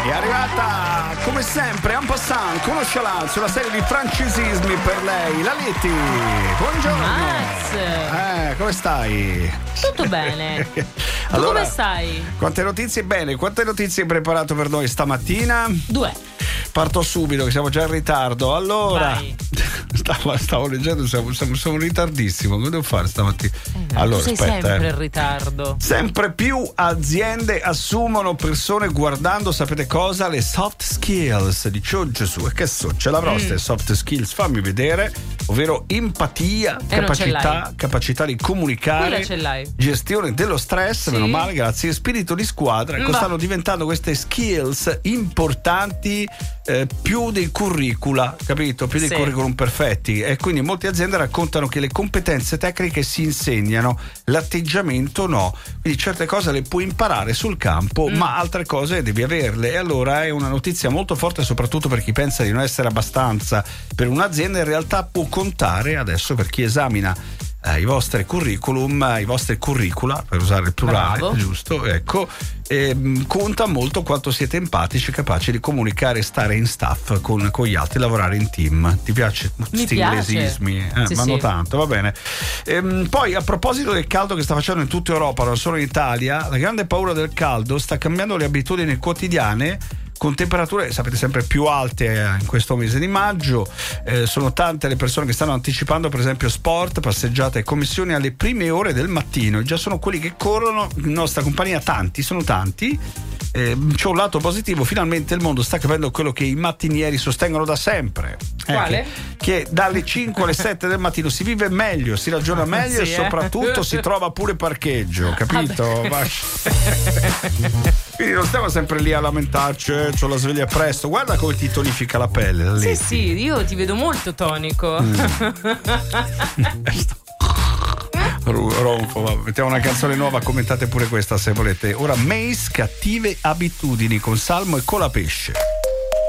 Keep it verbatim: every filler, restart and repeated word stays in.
è arrivata come sempre en passant, conoscela sulla serie di francesismi per lei, la Leti. Buongiorno. Max. Eh, come stai? Tutto bene. Tu allora, come stai? Quante notizie bene, quante notizie hai preparato per noi stamattina? Due. Parto subito che siamo già in ritardo. Allora, Vai. stavo, stavo leggendo, siamo, siamo, siamo in ritardissimo. Cosa devo fare stamattina? Eh, allora, sei aspetta, sempre eh. in ritardo. Sempre più aziende assumono persone guardando, sapete cosa? Le soft skills. Dice, oh Gesù, e che so, ce l'avrò queste mm. soft skills? Fammi vedere, ovvero empatia, e capacità, capacità di comunicare, ce l'hai. gestione dello stress, sì. meno male, grazie, spirito di squadra. Ecco, Ma. stanno diventando queste skills importanti eh, più dei curricula, capito? Più dei sì. curriculum perfetti. E quindi molte aziende raccontano che le competenze tecniche si insegnano, l'atteggiamento no. Quindi certe cose le puoi imparare sul campo, mm. ma altre cose devi averle. E allora è una notizia molto forte, soprattutto per chi pensa di non essere abbastanza per un'azienda. In realtà può contare adesso, per chi esamina eh, i vostri curriculum, i vostri curricula, per usare il plurale, Bravo. giusto? Ecco, eh, conta molto quanto siete empatici, capaci di comunicare, stare in staff con, con gli altri, lavorare in team. Ti piace? Questi inglesismi eh, sì, vanno sì. tanto, va bene. Ehm, poi a proposito del caldo che sta facendo in tutta Europa, non solo in Italia, la grande paura del caldo sta cambiando le abitudini quotidiane, con temperature, sapete, sempre più alte in questo mese di maggio. Eh, sono tante le persone che stanno anticipando, per esempio, sport, passeggiate e commissioni alle prime ore del mattino. Già sono quelli che corrono in nostra compagnia, tanti, sono tanti. Eh, c'è un lato positivo, finalmente il mondo sta capendo quello che i mattinieri sostengono da sempre. Quale? Eh, che, che dalle cinque alle sette del mattino si vive meglio, si ragiona meglio sì, e eh? soprattutto si trova pure parcheggio, capito? Quindi non stiamo sempre lì a lamentarci, eh, c'ho la sveglia presto. Guarda come ti tonifica la pelle. La Sì, Leti. sì, io ti vedo molto tonico. Mm. Ronfo, va. Mettiamo una canzone nuova, commentate pure questa se volete. Ora Mace, cattive abitudini con Salmo e Colapesce.